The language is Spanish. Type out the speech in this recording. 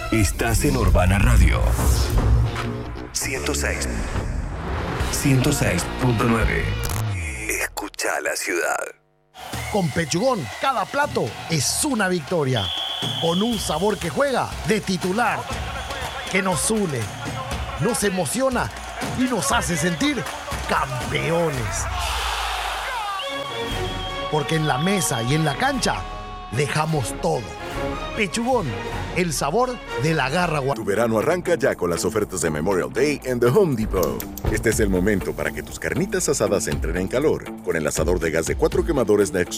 Estás en Urbana Radio 106.9. Escucha la ciudad. Con Pechugón, cada plato es una victoria. Con un sabor que juega de titular, que nos une, nos emociona y nos hace sentir campeones. Porque en la mesa y en la cancha dejamos todo. Pechugón, el sabor de la garra. Tu verano arranca ya con las ofertas de Memorial Day en The Home Depot. Este es el momento para que tus carnitas asadas entren en calor con el asador de gas de 4 quemadores Next